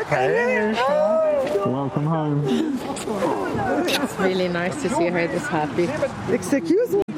Hey, welcome home. It's really nice to see her this happy. Excuse me.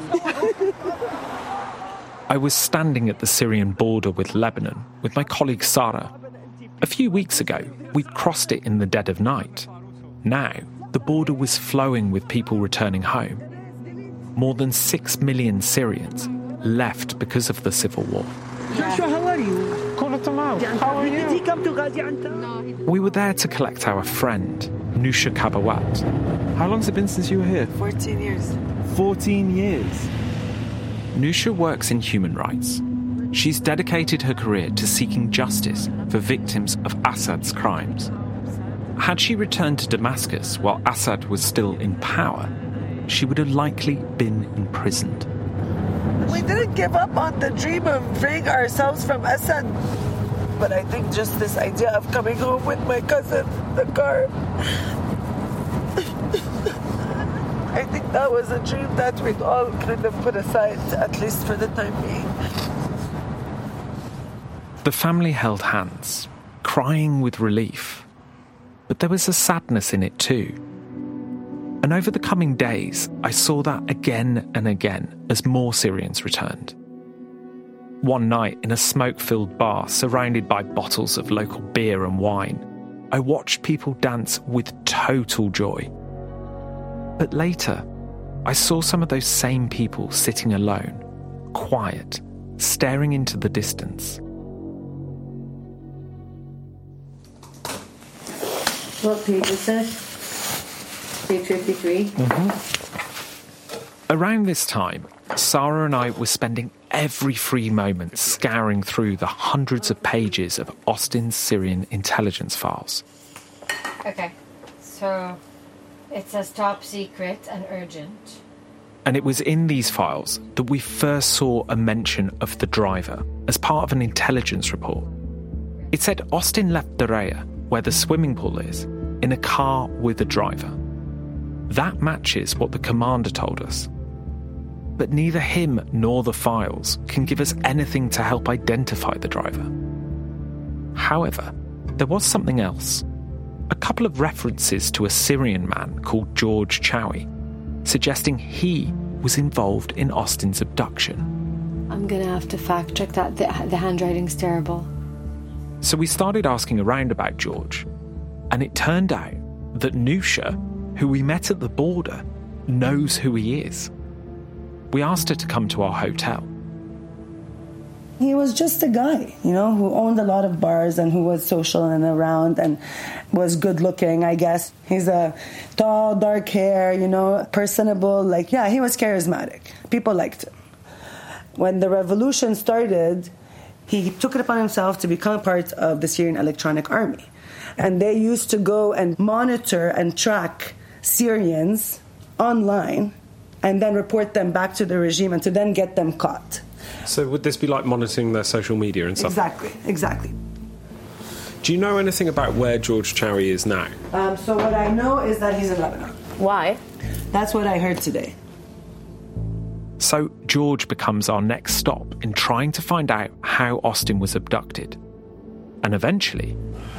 I was standing at the Syrian border with Lebanon with my colleague Sarah. A few weeks ago, we'd crossed it in the dead of night. Now, the border was flowing with people returning home. More than 6 million Syrians left because of the civil war. Joshua, how are you? How are you? Did he come to Gaziantep? We were there to collect our friend, Nusha Kabawat. How long's it been since you were here? 14 years. 14 years? Nusha works in human rights. She's dedicated her career to seeking justice for victims of Assad's crimes. Had she returned to Damascus while Assad was still in power, she would have likely been imprisoned. We didn't give up on the dream of freeing ourselves from Assad. But I think just this idea of coming home with my cousin, the car, I think that was a dream that we'd all kind of put aside, at least for the time being. The family held hands, crying with relief. But there was a sadness in it too. And over the coming days, I saw that again and again as more Syrians returned. One night, in a smoke-filled bar surrounded by bottles of local beer and wine, I watched people dance with total joy. But later, I saw some of those same people sitting alone, quiet, staring into the distance. What page is that? Page 53? Around this time, Sarah and I were spending every free moment scouring through the hundreds of pages of Austin's Syrian intelligence files. Okay, so it says top secret and urgent. And it was in these files that we first saw a mention of the driver as part of an intelligence report. It said Austin left Daraa, where the swimming pool is, in a car with a driver. That matches what the commander told us. But neither him nor the files can give us anything to help identify the driver. However, there was something else. A couple of references to a Syrian man called George Chowie, suggesting he was involved in Austin's abduction. I'm going to have to fact check that. The handwriting's terrible. So we started asking around about George, and it turned out that Nusha, who we met at the border, knows who he is. We asked her to come to our hotel. He was just a guy, who owned a lot of bars and who was social and around and was good looking, I guess. He's a tall, dark hair, personable. He was charismatic. People liked him. When the revolution started, he took it upon himself to become part of the Syrian Electronic Army. And they used to go and monitor and track Syrians online and then report them back to the regime and to then get them caught. So would this be like monitoring their social media and stuff? Exactly. Do you know anything about where George Chowie is now? So what I know is that he's in Lebanon. Why? That's what I heard today. So George becomes our next stop in trying to find out how Austin was abducted. And eventually...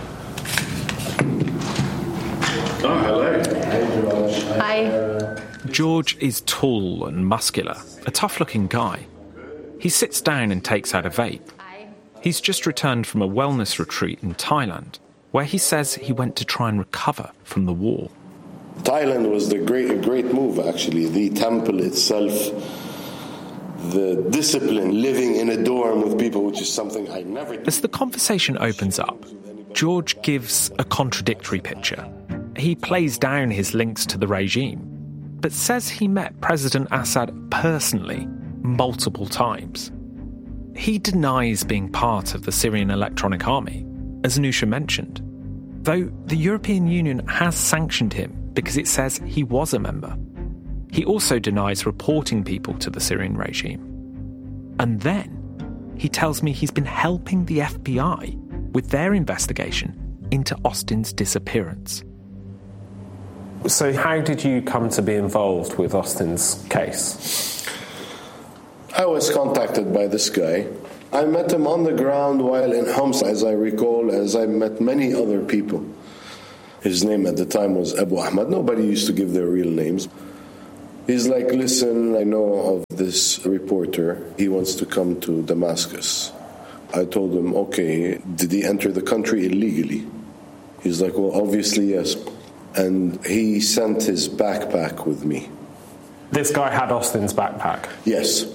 Oh, hello. Hi. George is tall and muscular, a tough-looking guy. He sits down and takes out a vape. He's just returned from a wellness retreat in Thailand, where he says he went to try and recover from the war. Thailand was a great move, actually. The temple itself, the discipline, living in a dorm with people, which is something I never did. As the conversation opens up, George gives a contradictory picture. He plays down his links to the regime, but says he met President Assad personally multiple times. He denies being part of the Syrian Electronic Army, as Nusha mentioned, though the European Union has sanctioned him because it says he was a member. He also denies reporting people to the Syrian regime. And then he tells me he's been helping the FBI with their investigation into Austin's disappearance. So how did you come to be involved with Austin's case? I was contacted by this guy I met him on the ground while in Homs, as I recall, as I met many other people. His name at the time was Abu Ahmed. Nobody used to give their real names. He's like, listen, I know of this reporter. He wants to come to Damascus. I told him, okay, did he enter the country illegally? He's like, well, obviously, yes. And he sent his backpack with me. This guy had Austin's backpack? Yes.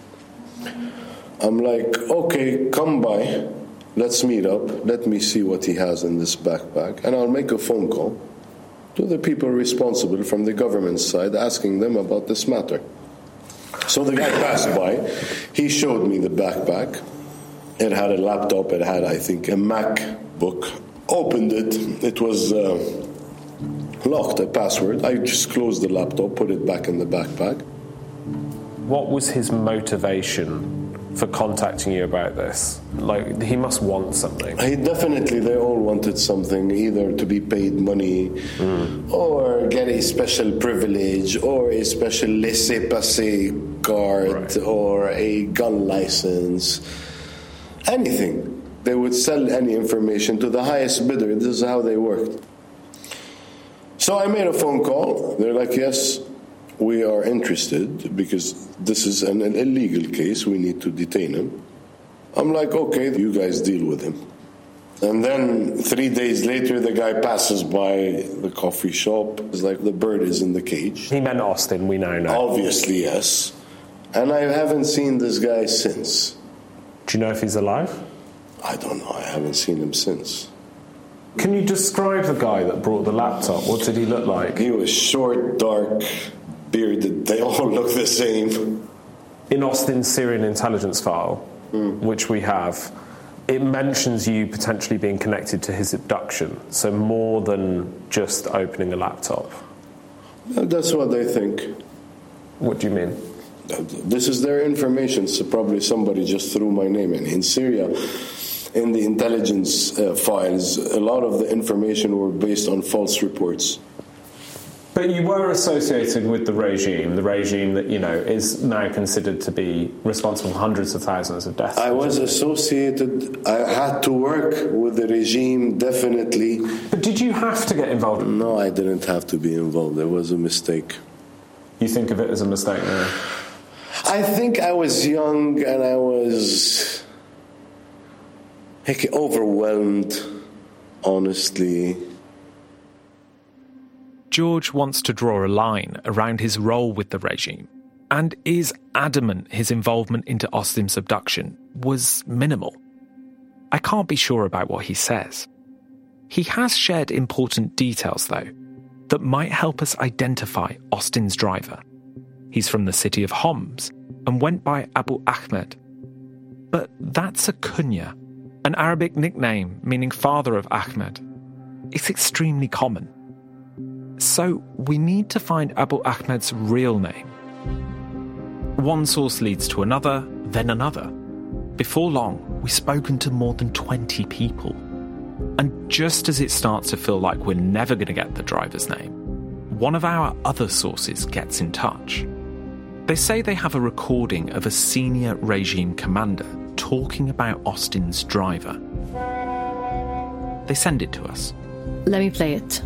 I'm like, okay, come by. Let's meet up. Let me see what he has in this backpack. And I'll make a phone call to the people responsible from the government side, asking them about this matter. So the guy passed by. He showed me the backpack. It had a laptop. It had, I think, a MacBook. Opened it. It was locked, a password. I just closed the laptop, put it back in the backpack. What was his motivation for contacting you about this? Like, he must want something. They all wanted something, either to be paid money or get a special privilege or a special laissez-passer card or a gun license. Anything. They would sell any information to the highest bidder. This is how they worked. So I made a phone call. They're like, yes, we are interested because this is an illegal case. We need to detain him. I'm like, okay, you guys deal with him. And then 3 days later, the guy passes by the coffee shop. It's like the bird is in the cage. He meant Austin, we now know. Obviously, yes. And I haven't seen this guy since. Do you know if he's alive? I don't know. I haven't seen him since. Can you describe the guy that brought the laptop? What did he look like? He was short, dark, bearded. They all look the same. In Austin's Syrian intelligence file, which we have, it mentions you potentially being connected to his abduction. So more than just opening a laptop. That's what they think. What do you mean? This is their information, so probably somebody just threw my name in. In Syria, in the intelligence files, a lot of the information were based on false reports. But you were associated with the regime that, you know, is now considered to be responsible for hundreds of thousands of deaths. I was associated. I had to work with the regime, definitely. But did you have to get involved? No, I didn't have to be involved. It was a mistake. You think of it as a mistake now? I think I was young and I was overwhelmed, honestly. George wants to draw a line around his role with the regime and is adamant his involvement into Austin's abduction was minimal. I can't be sure about what he says. He has shared important details, though, that might help us identify Austin's driver. He's from the city of Homs and went by Abu Ahmed. But that's a kunya, an Arabic nickname meaning father of Ahmed. It's extremely common. So we need to find Abu Ahmed's real name. One source leads to another, then another. Before long, we've spoken to more than 20 people. And just as it starts to feel like we're never going to get the driver's name, one of our other sources gets in touch. They say they have a recording of a senior regime commander talking about Austin's driver. They send it to us. Let me play it.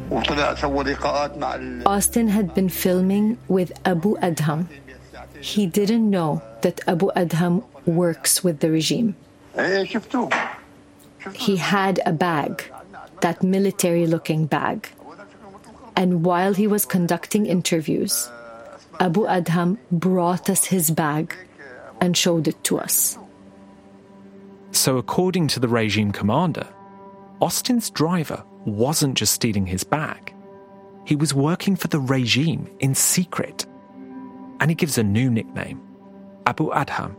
Austin had been filming with Abu Adham. He didn't know that Abu Adham works with the regime. He had a bag, that military-looking bag. And while he was conducting interviews, Abu Adham brought us his bag and showed it to us. So according to the regime commander, Austin's driver wasn't just stealing his bag. He was working for the regime in secret. And he gives a new nickname, Abu Adham.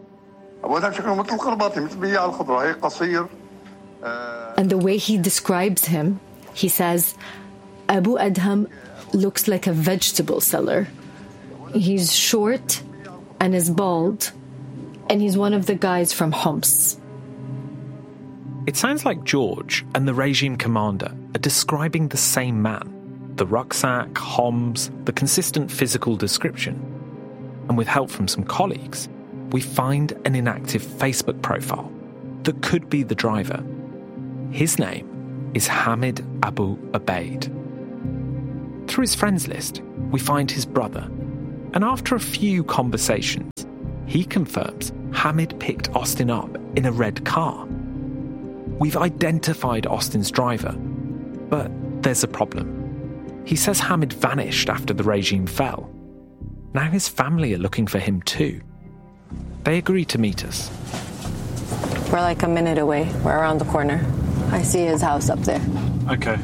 And the way he describes him, he says, Abu Adham looks like a vegetable seller. He's short and is bald, and he's one of the guys from Homs. It sounds like George and the regime commander are describing the same man. The rucksack, Homs, the consistent physical description. And with help from some colleagues, we find an inactive Facebook profile that could be the driver. His name is Hamid Abu Abaid. Through his friends list, we find his brother, and after a few conversations, he confirms Hamid picked Austin up in a red car. We've identified Austin's driver, but there's a problem. He says Hamid vanished after the regime fell. Now his family are looking for him too. They agree to meet us. We're like a minute away. We're around the corner. I see his house up there. Okay.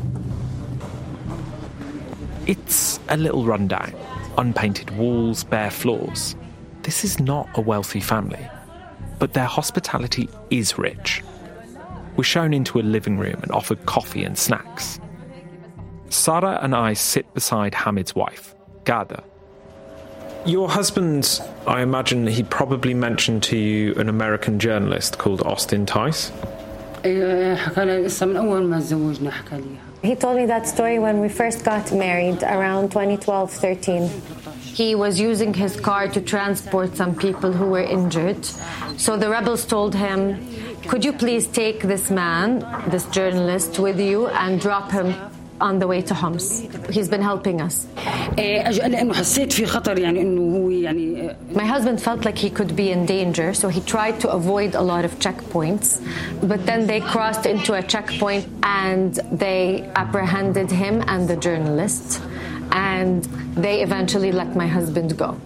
It's a little rundown. Unpainted walls, bare floors. This is not a wealthy family, but their hospitality is rich. We're shown into a living room and offered coffee and snacks. Sarah and I sit beside Hamid's wife, Ghada. Your husband, I imagine he probably mentioned to you an American journalist called Austin Tice? He told me that story when we first got married around 2012-13. He was using his car to transport some people who were injured. So the rebels told him, could you please take this man, this journalist, with you and drop him on the way to Homs? He's been helping us. My husband felt like he could be in danger, so he tried to avoid a lot of checkpoints. But then they crossed into a checkpoint and they apprehended him and the journalist. And they eventually let my husband go.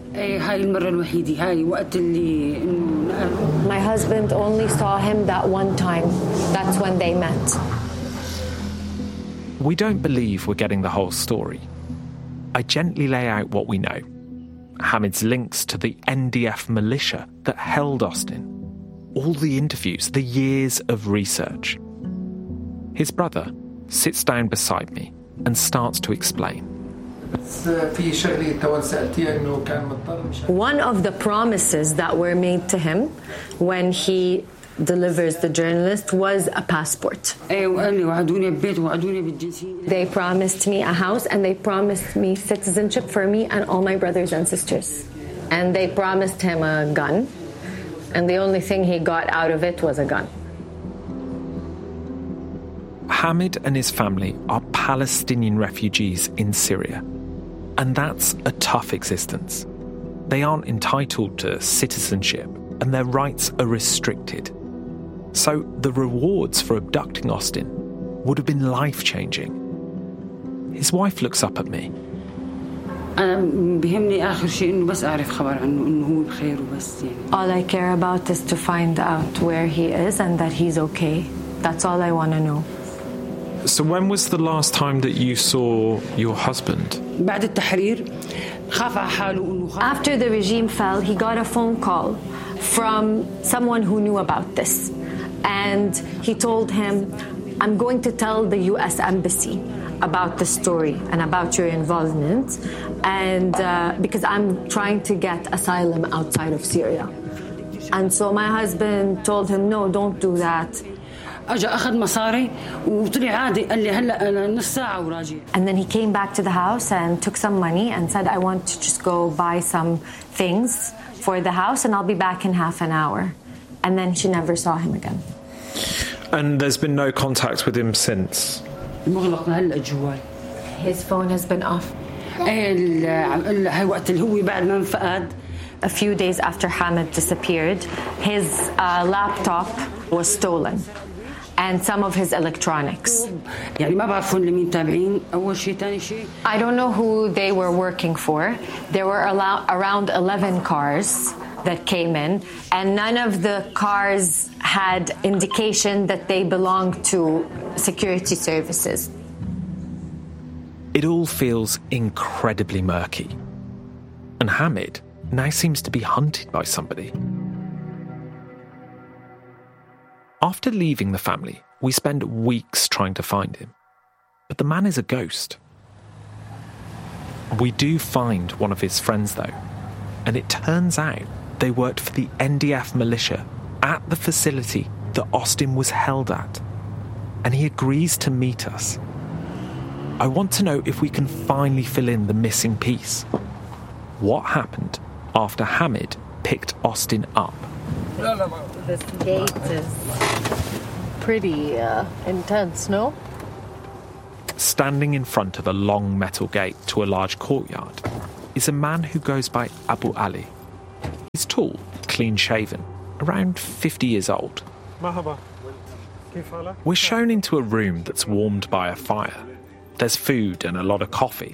My husband only saw him that one time. That's when they met. We don't believe we're getting the whole story. I gently lay out what we know. Hamid's links to the NDF militia that held Austin. All the interviews, the years of research. His brother sits down beside me and starts to explain. One of the promises that were made to him when he delivers the journalist was a passport. They promised me a house and they promised me citizenship for me and all my brothers and sisters. And they promised him a gun. And the only thing he got out of it was a gun. Hamid and his family are Palestinian refugees in Syria. And that's a tough existence. They aren't entitled to citizenship and their rights are restricted. So the rewards for abducting Austin would have been life-changing. His wife looks up at me. All I care about is to find out where he is and that he's okay. That's all I want to know. So when was the last time that you saw your husband? After the regime fell, he got a phone call from someone who knew about this. And he told him, I'm going to tell the U.S. Embassy about the story and about your involvement, and because I'm trying to get asylum outside of Syria. And so my husband told him, no, don't do that. And then he came back to the house and took some money and said, I want to just go buy some things for the house and I'll be back in half an hour. And then she never saw him again. And there's been no contact with him since? His phone has been off. A few days after Hamid disappeared, his laptop was stolen and some of his electronics. I don't know who they were working for. There were around 11 cars that came in, and none of the cars had indication that they belonged to security services. It all feels incredibly murky. And Hamid now seems to be hunted by somebody. After leaving the family, we spend weeks trying to find him. But the man is a ghost. We do find one of his friends, though, and it turns out they worked for the NDF militia at the facility that Austin was held at, and he agrees to meet us. I want to know if we can finally fill in the missing piece. What happened after Hamid picked Austin up. This gate is pretty intense, no? Standing in front of a long metal gate to a large courtyard is a man who goes by Abu Ali. He's tall, clean-shaven, around 50 years old. We're shown into a room that's warmed by a fire. There's food and a lot of coffee.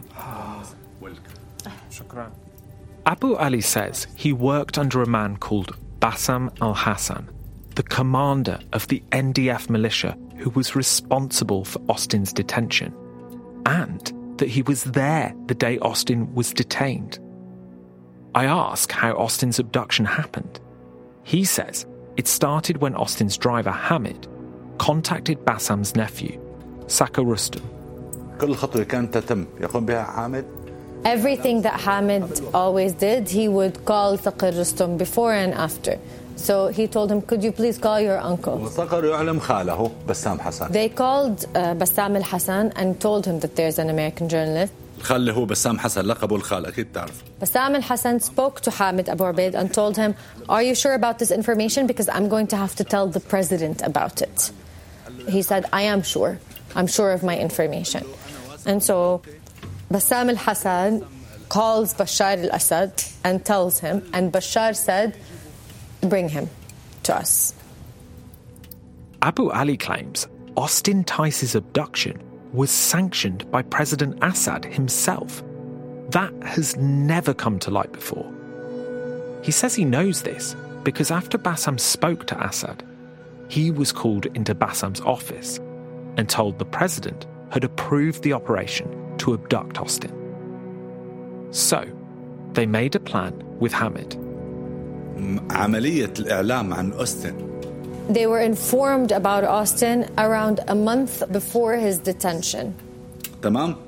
Abu Ali says he worked under a man called Bassam al-Hassan, the commander of the NDF militia who was responsible for Austin's detention, and that he was there the day Austin was detained. I ask how Austin's abduction happened. He says it started when Austin's driver, Hamid, contacted Bassam's nephew, Saka Rustam. Everything that Hamid always did, he would call Saka Rustam before and after. So he told him, could you please call your uncle? They called Bassam al-Hassan and told him that there's an American journalist. Bassam al-Hassan spoke to Hamid Abu Ubaid and told him, are you sure about this information? Because I'm going to have to tell the president about it. He said, I am sure. I'm sure of my information. And so Bassam al-Hassan calls Bashar al-Assad and tells him, and Bashar said, bring him to us. Abu Ali claims Austin Tice's abduction was sanctioned by President Assad himself. That has never come to light before. He says he knows this because after Bassam spoke to Assad, he was called into Bassam's office and told the president had approved the operation to abduct Austin. So, they made a plan with Hamid. They were informed about Austin around a month before his detention. Hamid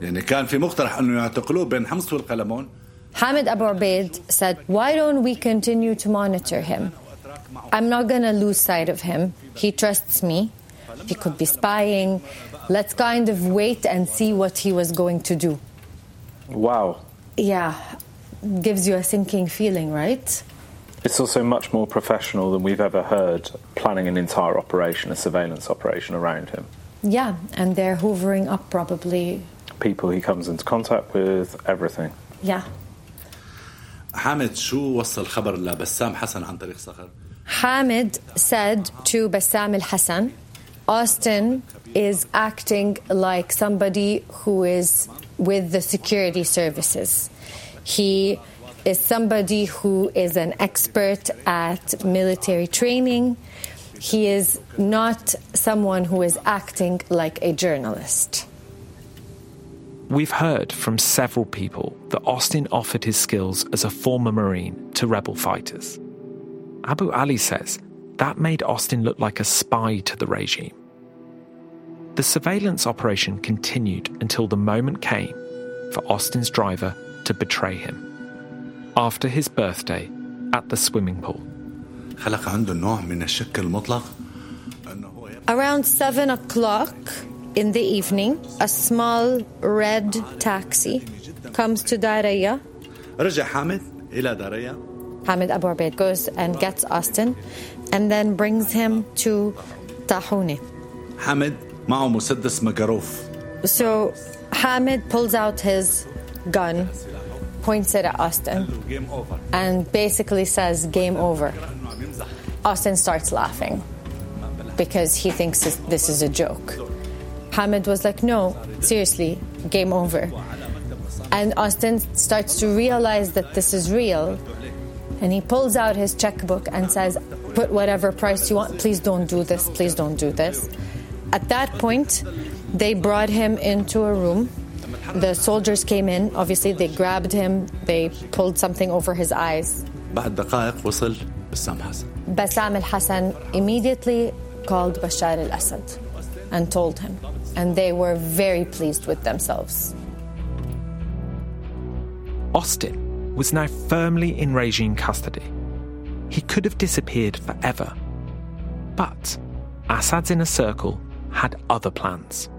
Abu Ubaid said, why don't we continue to monitor him? I'm not going to lose sight of him. He trusts me. He could be spying. Let's kind of wait and see what he was going to do. Wow. Yeah, gives you a sinking feeling, right? It's also much more professional than we've ever heard planning an entire operation, a surveillance operation around him. Yeah, and they're hoovering up probably people he comes into contact with, everything. Yeah. Hamid said to Bassam al-Hassan, Austin is acting like somebody who is with the security services. He is somebody who is an expert at military training. He is not someone who is acting like a journalist. We've heard from several people that Austin offered his skills as a former Marine to rebel fighters. Abu Ali says that made Austin look like a spy to the regime. The surveillance operation continued until the moment came for Austin's driver to betray him. After his birthday at the swimming pool. Around 7 o'clock in the evening, a small red taxi comes to Daraya. Hamid Abu Ubaid goes and gets Austin and then brings him to Tahune. So Hamid pulls out his gun, points it at Austin, and basically says, game over. Austin starts laughing because he thinks this is a joke. Hamid was like, no, seriously, game over. And Austin starts to realize that this is real. And he pulls out his checkbook and says, put whatever price you want. Please don't do this. Please don't do this. At that point, they brought him into a room. The soldiers came in. Obviously, they grabbed him. They pulled something over his eyes. Bassam al-Hassan immediately called Bashar al-Assad and told him. And they were very pleased with themselves. Austin was now firmly in regime custody. He could have disappeared forever. But Assad's inner circle had other plans.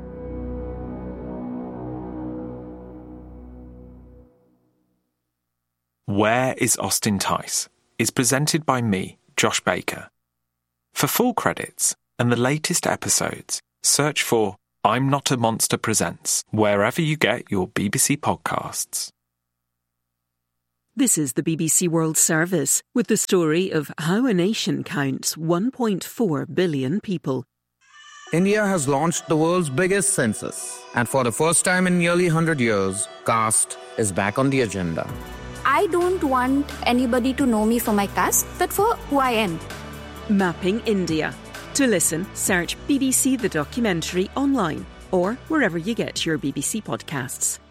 Where is Austin Tice? is presented by me, Josh Baker. For full credits and the latest episodes, search for I'm Not a Monster Presents wherever you get your BBC podcasts. This is the BBC World Service with the story of how a nation counts 1.4 billion people. India has launched the world's biggest census, and for the first time in nearly 100 years, caste is back on the agenda. I don't want anybody to know me for my caste, but for who I am. Mapping India. To listen, search BBC The Documentary online or wherever you get your BBC podcasts.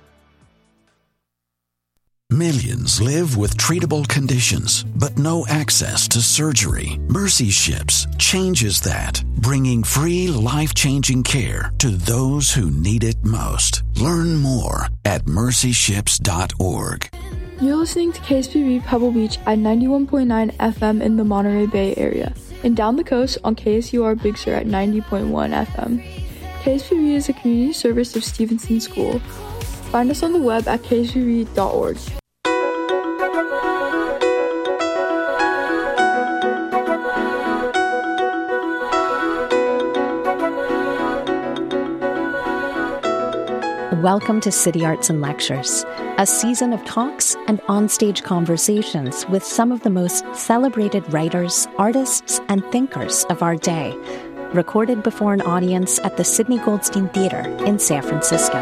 Millions live with treatable conditions, but no access to surgery. Mercy Ships changes that, bringing free, life-changing care to those who need it most. Learn more at mercyships.org. You're listening to KSPB Pebble Beach at 91.9 FM in the Monterey Bay area, and down the coast on KSUR Big Sur at 90.1 FM. KSPB is a community service of Stevenson School. Find us on the web at kspb.org. Welcome to City Arts and Lectures, a season of talks and onstage conversations with some of the most celebrated writers, artists, and thinkers of our day, recorded before an audience at the Sidney Goldstein Theater in San Francisco.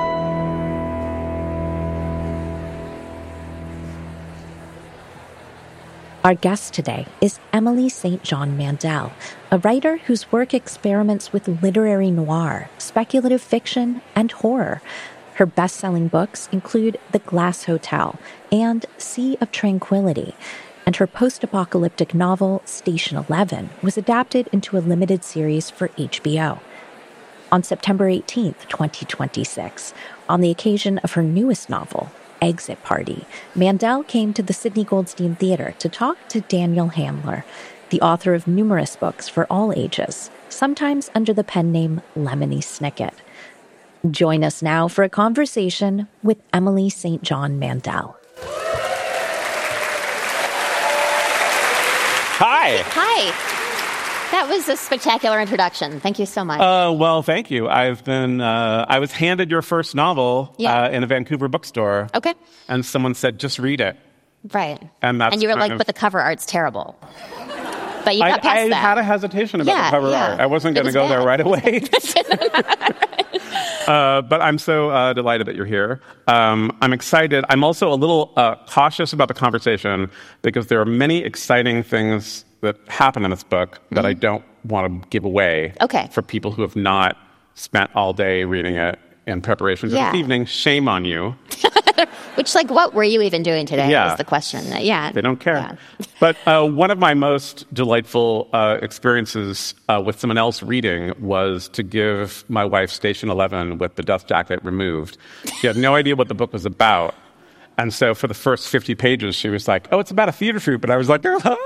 Our guest today is Emily St. John Mandel, a writer whose work experiments with literary noir, speculative fiction, and horror. Her best-selling books include The Glass Hotel and Sea of Tranquility, and her post-apocalyptic novel, Station 11, was adapted into a limited series for HBO. On September 18th, 2026, on the occasion of her newest novel, Exit Party, Mandel came to the Sidney Goldstein Theater to talk to Daniel Handler, the author of numerous books for all ages, sometimes under the pen name Lemony Snicket. Join us now for a conversation with Emily St. John Mandel. Hi. Hi. That was a spectacular introduction. Thank you so much. Well, thank you. I was handed your first novel in a Vancouver bookstore. Okay. And someone said, just read it. Right. And you were like, but the cover art's terrible. But you got past that. I had a hesitation about the cover art. I wasn't going to go there right away. But I'm so delighted that you're here. I'm excited. I'm also a little cautious about the conversation because there are many exciting things that happen in this book that I don't want to give away for people who have not spent all day reading it in preparation for this evening. Shame on you. Which, what were you even doing today is the question. They don't care. Yeah. But one of my most delightful experiences with someone else reading was to give my wife Station 11 with the dust jacket removed. She had no idea what the book was about. And so for the first 50 pages, she was like, oh, it's about a theater troupe. And I was like,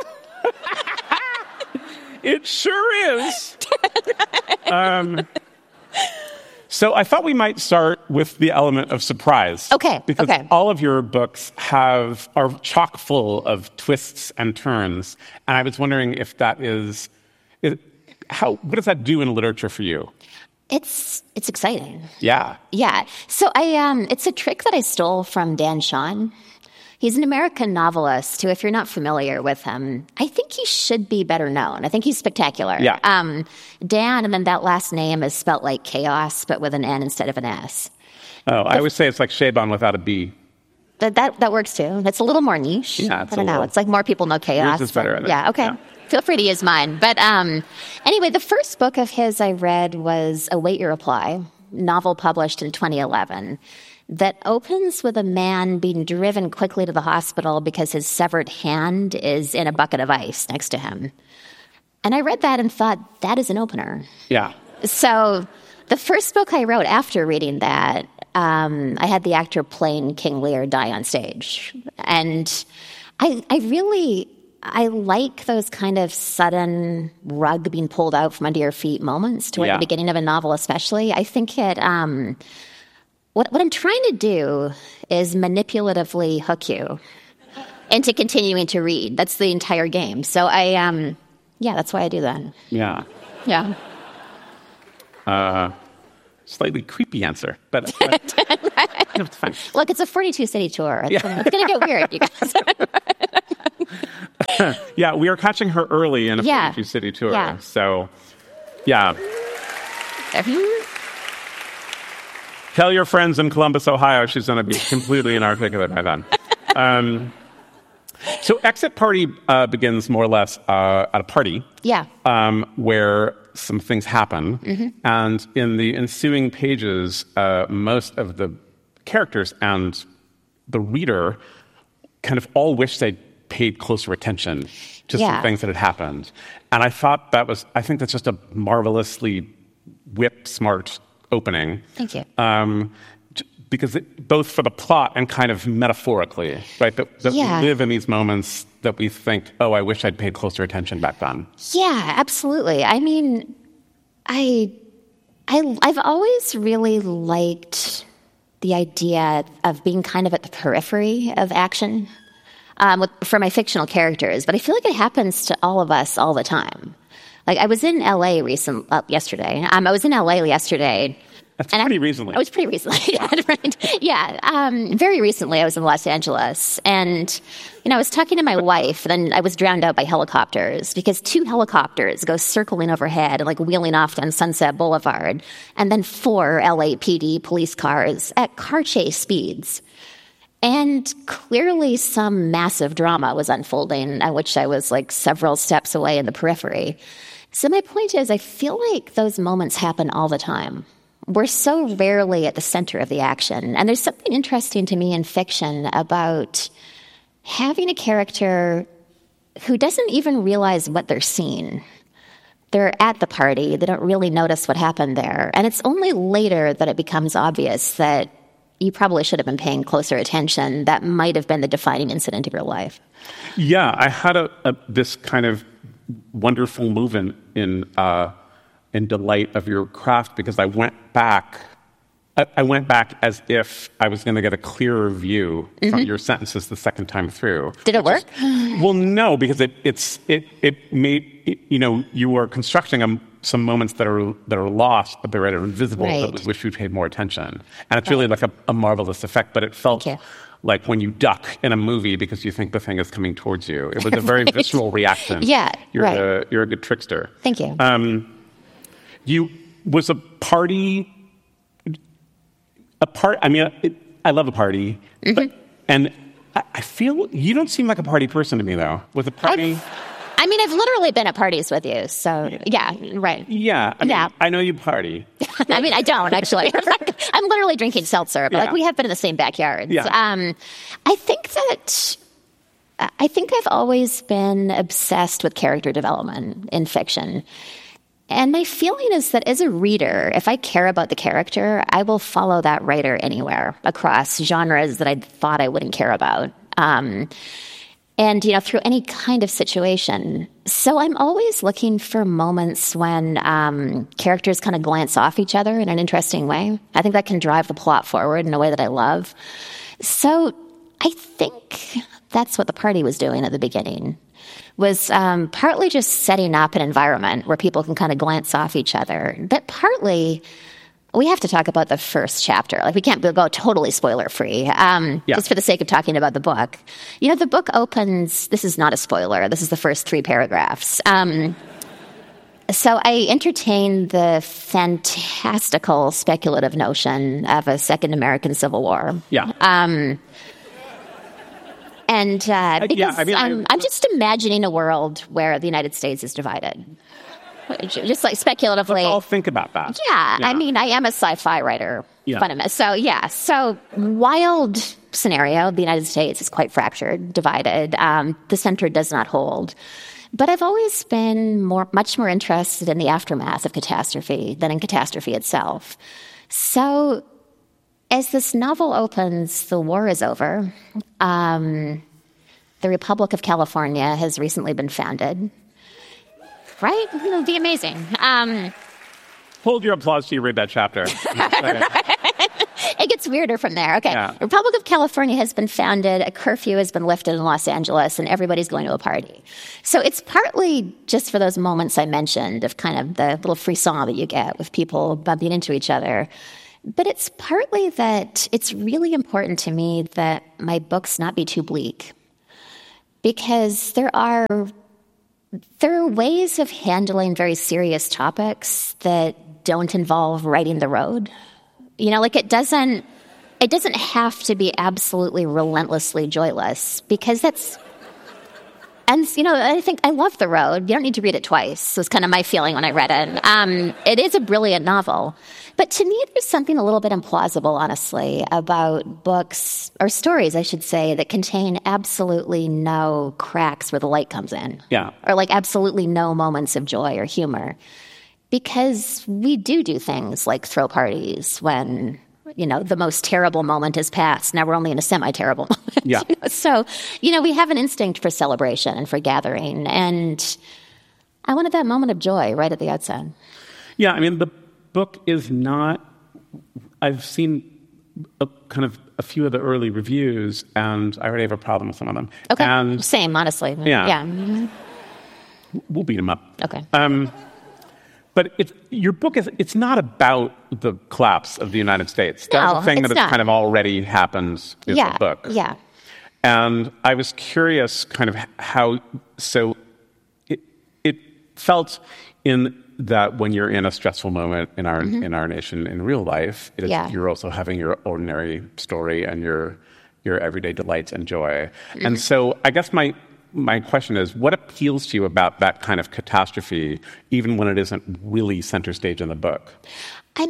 it sure is. So I thought we might start with the element of surprise. Okay. Because all of your books are chock full of twists and turns. And I was wondering if that what does that do in literature for you? It's exciting. Yeah. Yeah. So it's a trick that I stole from Dan Shawn. He's an American novelist who, if you're not familiar with him, I think he should be better known. I think he's spectacular. Yeah. Dan, and then that last name is spelt like chaos, but with an N instead of an S. Oh, I always say it's like Shaban without a B. That works too. That's a little more niche. Yeah, I don't know. It's like more people know chaos. Yours is better at it. Yeah, okay. Yeah. Feel free to use mine. But anyway, the first book of his I read was Await Your Reply, novel published in 2011. That opens with a man being driven quickly to the hospital because his severed hand is in a bucket of ice next to him. And I read that and thought, that is an opener. Yeah. So the first book I wrote after reading that, I had the actor playing King Lear die on stage. And I like those kind of sudden rug being pulled out from under your feet moments toward the beginning of a novel especially. I think it... What I'm trying to do is manipulatively hook you into continuing to read. That's the entire game. So that's why I do that. Yeah. Yeah. Slightly creepy answer, but it's fine. Look, it's a 42-city tour. It's going to get weird, you guys. Yeah, we are catching her early in a 42-city tour. Yeah. So, yeah. Tell your friends in Columbus, Ohio, she's going to be completely inarticulate by then. So Exit Party begins more or less at a party. Yeah. Where some things happen. Mm-hmm. And in the ensuing pages, most of the characters and the reader kind of all wish they'd paid closer attention to some things that had happened. And I think that's just a marvelously whip-smart opening. Thank you. Because both for the plot and kind of metaphorically, right? That we live in these moments that we think, oh, I wish I'd paid closer attention back then. Yeah, absolutely. I mean, I've always really liked the idea of being kind of at the periphery of action for my fictional characters, but I feel like it happens to all of us all the time. Like I was in LA yesterday. I was in LA yesterday. That's pretty recently. It was pretty recently. Very recently I was in Los Angeles. And, I was talking to my wife, and then I was drowned out by helicopters because 2 helicopters go circling overhead and wheeling off down Sunset Boulevard. And then 4 LAPD police cars at car chase speeds. And clearly some massive drama was unfolding, at which I was several steps away in the periphery. So my point is, I feel like those moments happen all the time. We're so rarely at the center of the action. And there's something interesting to me in fiction about having a character who doesn't even realize what they're seeing. They're at the party. They don't really notice what happened there. And it's only later that it becomes obvious that you probably should have been paying closer attention. That might have been the defining incident of your life. Yeah, I had this kind of wonderful move in delight of your craft because I went back as if I was going to get a clearer view from your sentences the second time through. Did it work? Well, no, because it made you were constructing some moments that are lost, but they're invisible. Right. That we wish we'd paid more attention, and it's really a marvelous effect. But it felt like when you duck in a movie because you think the thing is coming towards you. It was a very visceral reaction. Yeah, you're a good trickster. Thank you. Was a party. I mean, I love a party, and I feel you don't seem like a party person to me, though. With a party, I've literally been at parties with you, so yeah, right. Yeah, I know you party. I don't actually. I'm literally drinking seltzer, but we have been in the same backyard. Yeah. I think I've always been obsessed with character development in fiction. And my feeling is that as a reader, if I care about the character, I will follow that writer anywhere across genres that I thought I wouldn't care about. And, through any kind of situation. So I'm always looking for moments when characters kind of glance off each other in an interesting way. I think that can drive the plot forward in a way that I love. So I think that's what the party was doing at the beginning. Was partly just setting up an environment where people can kind of glance off each other. But partly, we have to talk about the first chapter. We can't go totally spoiler-free, just for the sake of talking about the book. The book opens, this is not a spoiler, this is the first 3 paragraphs. So I entertain the fantastical speculative notion of a second American Civil War. Yeah. And I'm just imagining a world where the United States is divided. Just speculatively. Let's all think about that. Yeah. I am a sci-fi writer. Yeah. So wild scenario. The United States is quite fractured, divided. The center does not hold. But I've always been much more interested in the aftermath of catastrophe than in catastrophe itself. So as this novel opens, the war is over. The Republic of California has recently been founded. Right? It'll be amazing. Hold your applause till you read that chapter. It gets weirder from there. Okay. Yeah. Republic of California has been founded. A curfew has been lifted in Los Angeles, and everybody's going to a party. So it's partly just for those moments I mentioned of kind of the little frisson that you get with people bumping into each other. But it's partly that it's really important to me that my books not be too bleak. Because there are ways of handling very serious topics that don't involve writing the road. You know, like it doesn't have to be absolutely relentlessly joyless, because that's, and you know, I think I love The Road. You don't need to read it twice. Was kind of my feeling when I read it. It is a brilliant novel, but to me, there's something a little bit implausible, honestly, about books or stories, I should say, that contain absolutely no cracks where the light comes in. Yeah. Or like absolutely no moments of joy or humor. Because we do things like throw parties when, you know, the most terrible moment has passed. Now we're only in a semi-terrible moment. Yeah. You know? So, you know, we have an instinct for celebration and for gathering. And I wanted that moment of joy right at the outset. Yeah, I mean, the book is not... I've seen a few of the early reviews, and I already have a problem with some of them. Okay, and, same, honestly. Yeah. We'll beat them up. Okay. But your book it's not about the collapse of the United States. That's a thing that has kind of already happened in the book. Yeah. And I was curious kind of how, so it felt in that when you're in a stressful moment in our nation in real life, you're also having your ordinary story and your everyday delights and joy. Mm-hmm. And so I guess my question is, what appeals to you about that kind of catastrophe, even when it isn't really center stage in the book? I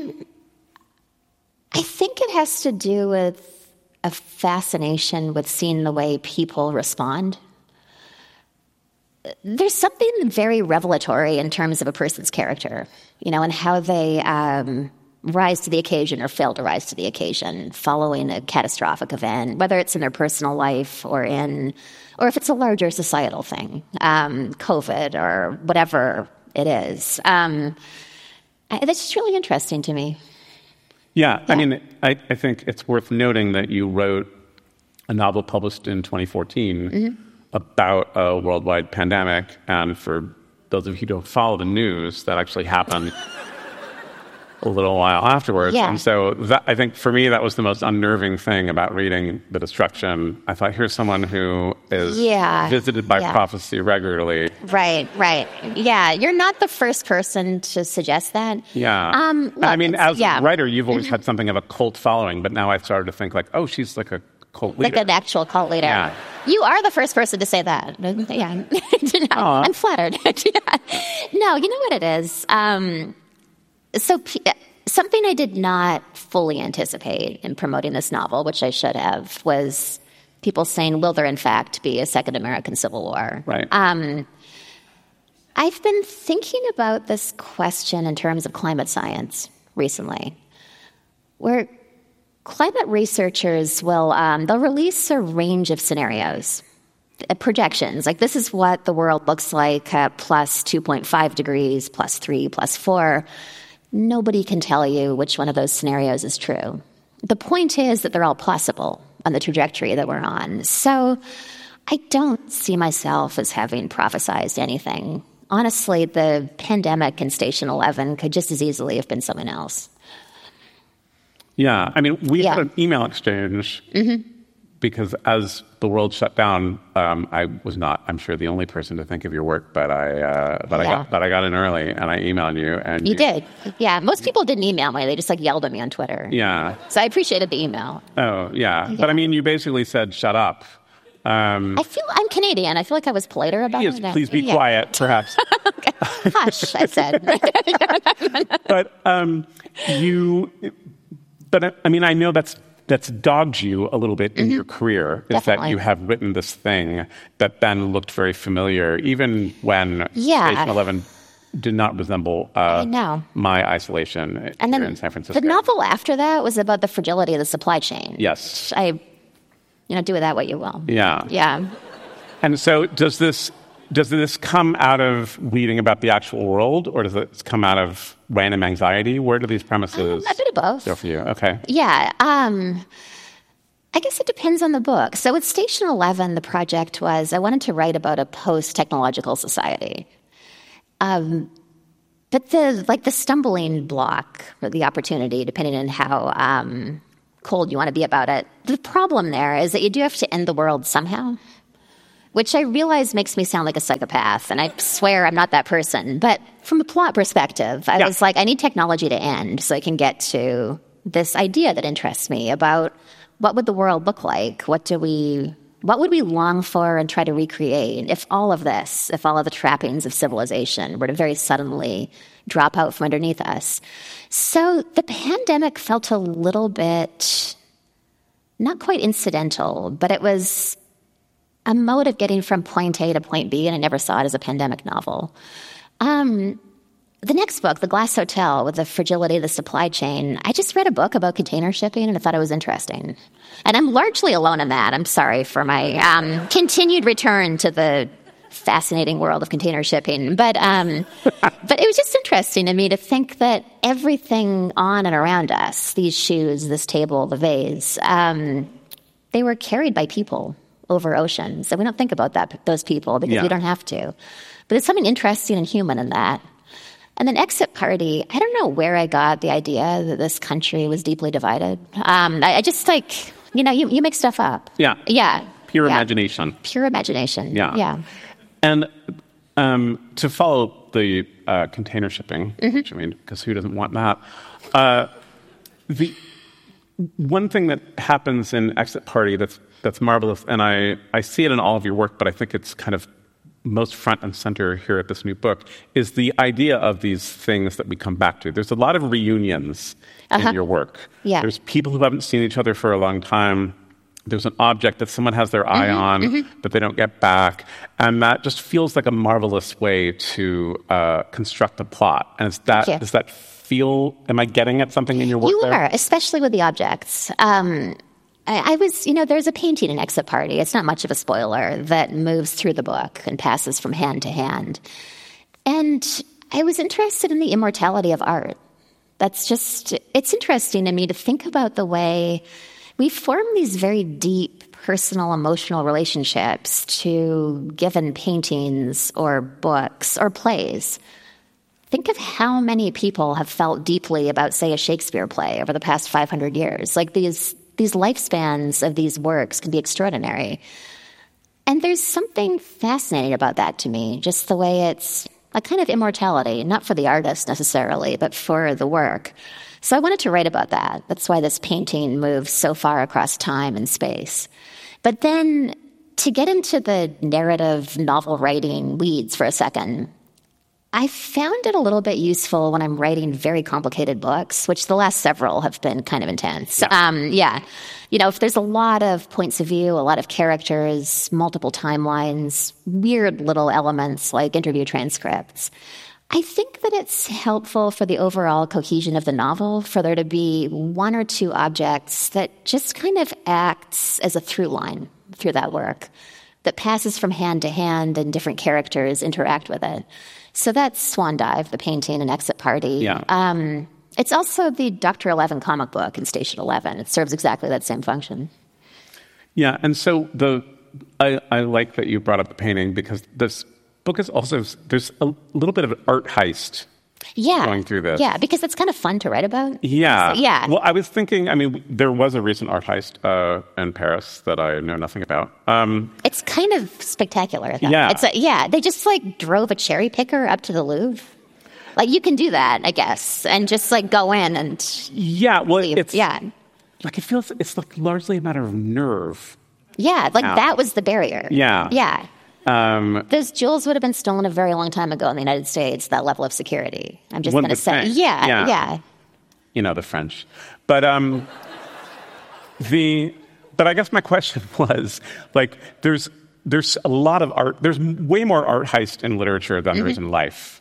think it has to do with a fascination with seeing the way people respond. There's something very revelatory in terms of a person's character, you know, and how they rise to the occasion or fail to rise to the occasion following a catastrophic event, whether it's in their personal life or if it's a larger societal thing, COVID or whatever it is. That's just really interesting to me. Yeah. I mean, I think it's worth noting that you wrote a novel published in 2014 about a worldwide pandemic, and for those of you who don't follow the news, that actually happened a little while afterwards. Yeah. And so I think for me, that was the most unnerving thing about reading The Destruction. I thought, here's someone who is visited by prophecy regularly. Right. Yeah, you're not the first person to suggest that. Yeah. I mean, as a writer, you've always had something of a cult following, but now I've started to think like, oh, she's like a cult leader. Like an actual cult leader. Yeah. You are the first person to say that. Yeah. I'm flattered. No, you know what it is? So something I did not fully anticipate in promoting this novel, which I should have, was people saying, will there in fact be a second American Civil War? Right. I've been thinking about this question in terms of climate science recently, where climate researchers will they'll release a range of scenarios, projections. Like, this is what the world looks like at plus 2.5 degrees, plus 3, plus 4. Nobody can tell you which one of those scenarios is true. The point is that they're all possible on the trajectory that we're on. So I don't see myself as having prophesized anything. Honestly, the pandemic in Station 11 could just as easily have been someone else. Yeah. I mean, we had an email exchange because as the world shut down, I was not, I'm sure, the only person to think of your work, but I got in early and I emailed you. And you did. Yeah. Most people didn't email me. They just yelled at me on Twitter. Yeah. So I appreciated the email. Oh, yeah. But I mean, you basically said, shut up. I feel I'm Canadian. I feel like I was politer about it. Please be quiet, perhaps. Okay. Hush, I said. But I mean, I know that's dogged you a little bit in your career, is that you have written this thing that then looked very familiar, even when Station 11 did not resemble my isolation and here in San Francisco. The novel after that was about the fragility of the supply chain. Yes. Do with that what you will. Yeah. Yeah. And so does this does this come out of reading about the actual world, or does it come out of random anxiety? Where do these premises a bit of both go for you? Okay. Yeah. I guess it depends on the book. So with Station 11, the project was I wanted to write about a post-technological society. But the stumbling block, or the opportunity, depending on how cold you want to be about it, the problem there is that you do have to end the world somehow, which I realize makes me sound like a psychopath, and I swear I'm not that person. But from a plot perspective, I was like, I need technology to end so I can get to this idea that interests me about what would the world look like? What would we long for and try to recreate if all of the trappings of civilization were to very suddenly drop out from underneath us? So the pandemic felt a little bit, not quite incidental, but it was a mode of getting from point A to point B, and I never saw it as a pandemic novel. The next book, The Glass Hotel, with the fragility of the supply chain, I just read a book about container shipping, and I thought it was interesting. And I'm largely alone in that. I'm sorry for my continued return to the fascinating world of container shipping. But it was just interesting to me to think that everything on and around us, these shoes, this table, the vase, they were carried by people over oceans. And we don't think about those people because we don't have to. But there's something interesting and human in that. And then Exit Party, I don't know where I got the idea that this country was deeply divided. I just you make stuff up. Yeah. Yeah. Pure imagination. Pure imagination. Yeah. Yeah. And to follow the container shipping, which, I mean, because who doesn't want that? The one thing that happens in Exit Party that's marvelous, and I see it in all of your work, but I think it's kind of most front and center here at this new book, is the idea of these things that we come back to. There's a lot of reunions in your work. Yeah. There's people who haven't seen each other for a long time. There's an object that someone has their eye on that they don't get back. And that just feels like a marvelous way to construct a plot. And does that feel, am I getting at something in your work there? You are, especially with the objects. I was, there's a painting in Exit Party. It's not much of a spoiler that moves through the book and passes from hand to hand. And I was interested in the immortality of art. It's interesting to me to think about the way we form these very deep personal, emotional relationships to given paintings or books or plays. Think of how many people have felt deeply about, say, a Shakespeare play over the past 500 years. Like these lifespans of these works can be extraordinary. And there's something fascinating about that to me, just the way it's a kind of immortality, not for the artist necessarily, but for the work. So I wanted to write about that. That's why this painting moves so far across time and space. But then to get into the narrative novel writing weeds for a second, I found it a little bit useful when I'm writing very complicated books, which the last several have been kind of intense. If there's a lot of points of view, a lot of characters, multiple timelines, weird little elements like interview transcripts, I think that it's helpful for the overall cohesion of the novel for there to be one or two objects that just kind of acts as a through line through that work that passes from hand to hand and different characters interact with it. So that's Swan Dive, the painting, and Exit Party. Yeah. It's also the Dr. 11 comic book in Station 11. It serves exactly that same function. Yeah, and so I like that you brought up the painting because this book is also, there's a little bit of an art heist going through this. Yeah, because it's kind of fun to write about. Yeah. So, yeah. Well, I was thinking, there was a recent art heist in Paris that I know nothing about. It's kind of spectacular. Though. Yeah. They just drove a cherry picker up to the Louvre. You can do that, I guess, and just go in and leave. It feels it's largely a matter of nerve. Yeah, that was the barrier. Yeah. Yeah. Those jewels would have been stolen a very long time ago in the United States, that level of security. I'm just going to say. Yeah. The French. But but I guess my question was, there's a lot of art. There's way more art heist in literature than there is in life.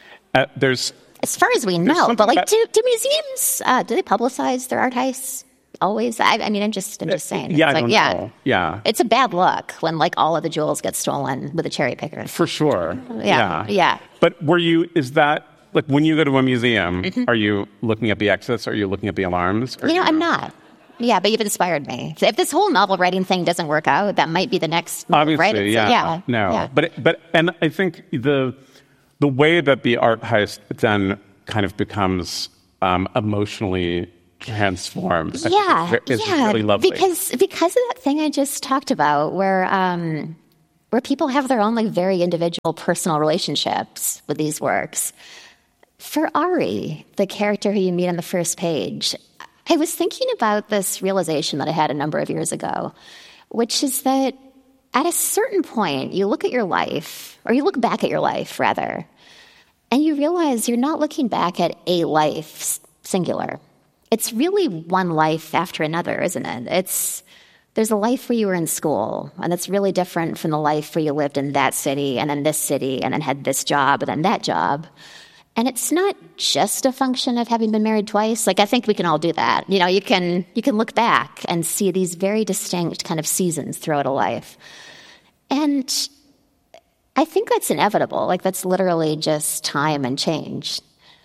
As far as we know, but do museums, do they publicize their art heists? always? I mean, I'm just saying. Yeah, it's I don't know. Yeah. It's a bad look when like all of the jewels get stolen with a cherry picker. For sure. Yeah. But is that, like, when you go to a museum, are you looking at the exits? Are you looking at the alarms? I'm not. Yeah, but you've inspired me. So if this whole novel writing thing doesn't work out, that might be the next. Obviously, right? No. Yeah. But and I think the way that the art heist then kind of becomes emotionally transformed is really lovely. Because of that thing I just talked about, where people have their own like very individual personal relationships with these works. For Ari, the character who you meet on the first page, I was thinking about this realization that I had a number of years ago, which is that at a certain point, you look at your life, or you look back at your life, rather, and you realize you're not looking back at a life singular. It's really one life after another, isn't it? There's a life where you were in school, and it's really different from the life where you lived in that city, and then this city, and then had this job, and then that job. And it's not just a function of having been married twice. Like, I think we can all do that. You can look back and see these very distinct kind of seasons throughout a life. And I think that's inevitable. Like, that's literally just time and change.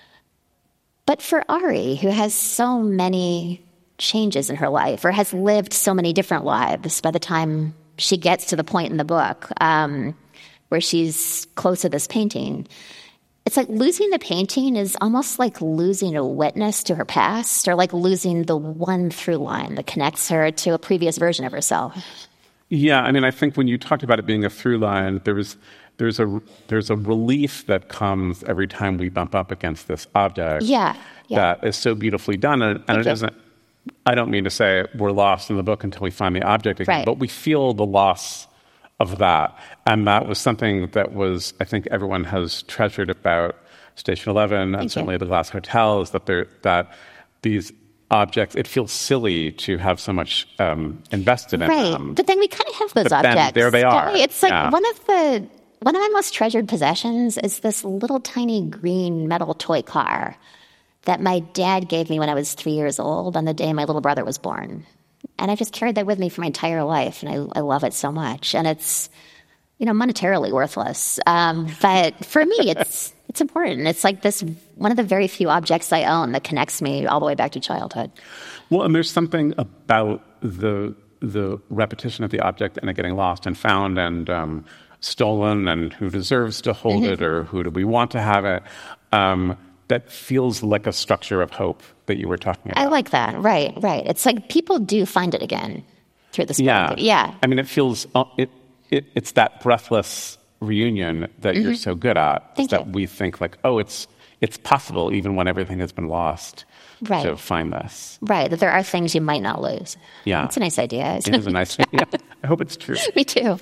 But for Ari, who has so many changes in her life, or has lived so many different lives by the time she gets to the point in the book where she's close to this painting, it's like losing the painting is almost like losing a witness to her past, or like losing the one through line that connects her to a previous version of herself. Yeah, I mean, I think when you talked about it being a through line, there's a relief that comes every time we bump up against this object. Yeah. That is so beautifully done, and it isn't. I don't mean to say we're lost in the book until we find the object again, but we feel the loss of that. And that was something that was, I think everyone has treasured about Station 11 and certainly the Glass Hotel, is that these objects, it feels silly to have so much invested in them. Right. But then we kind of have those objects. Then there they are. It's like one of my most treasured possessions is this little tiny green metal toy car that my dad gave me when I was 3 years old on the day my little brother was born. And I've just carried that with me for my entire life, and I love it so much. And it's, monetarily worthless. But for me, it's important. It's like one of the very few objects I own that connects me all the way back to childhood. Well, and there's something about the repetition of the object and it getting lost and found and stolen, and who deserves to hold it, or who do we want to have it, that feels like a structure of hope that you were talking about. I like that. Right. It's like people do find it again through this book. Yeah. I mean, it feels, it's that breathless reunion that you're so good at. We think like, oh, it's possible even when everything has been lost to find this. Right, that there are things you might not lose. Yeah. It's a nice idea. It is a nice idea. I hope it's true. Me too.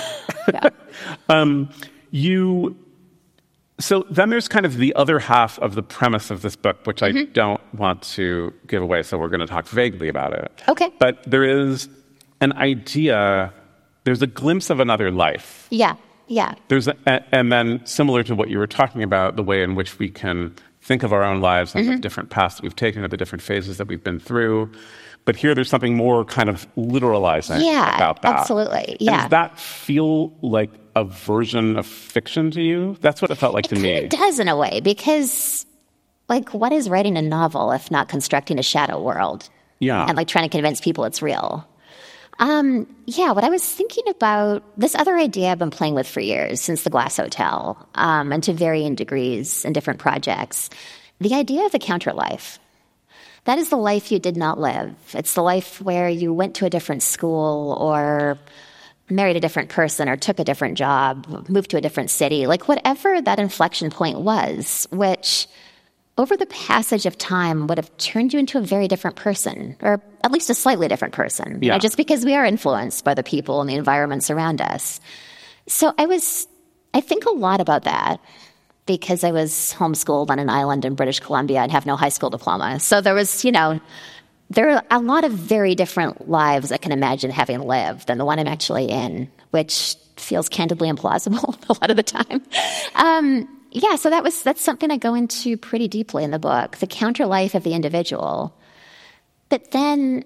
Yeah. So then there's kind of the other half of the premise of this book, which I don't want to give away, so we're going to talk vaguely about it. Okay. But there is an idea, there's a glimpse of another life. Yeah. And then similar to what you were talking about, the way in which we can think of our own lives and the different paths that we've taken, or the different phases that we've been through. But here there's something more kind of literalizing about that. Absolutely. And does that feel like a version of fiction to you? That's what it felt like to me. It does in a way, because like, what is writing a novel if not constructing a shadow world? Yeah. And like trying to convince people it's real. What I was thinking about, this other idea I've been playing with for years, since the Glass Hotel, and to varying degrees in different projects, the idea of the counterlife. That is the life you did not live. It's the life where you went to a different school, or married a different person, or took a different job, moved to a different city, like whatever that inflection point was, which over the passage of time would have turned you into a very different person, or at least a slightly different person, just because we are influenced by the people and the environments around us. So I think a lot about that, because I was homeschooled on an island in British Columbia and have no high school diploma. So there was, there are a lot of very different lives I can imagine having lived than the one I'm actually in, which feels candidly implausible a lot of the time. So that's something I go into pretty deeply in the book, the counter life of the individual. But then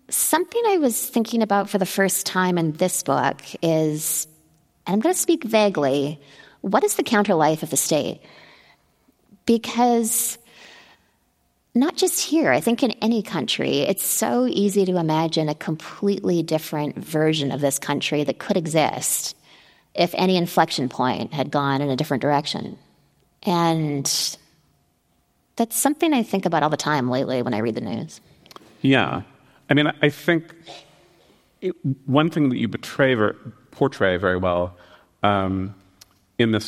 something I was thinking about for the first time in this book is, and I'm going to speak vaguely, what is the counter-life of the state? Because not just here, I think in any country, it's so easy to imagine a completely different version of this country that could exist if any inflection point had gone in a different direction. And that's something I think about all the time lately when I read the news. Yeah. I mean, I think one thing that you portray very well in this